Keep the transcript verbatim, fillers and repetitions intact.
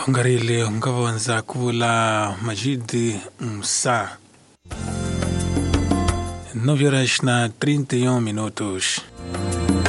Hungarili ngavonza kuvula Majidi Msa. nove horas na trinta e um minutos.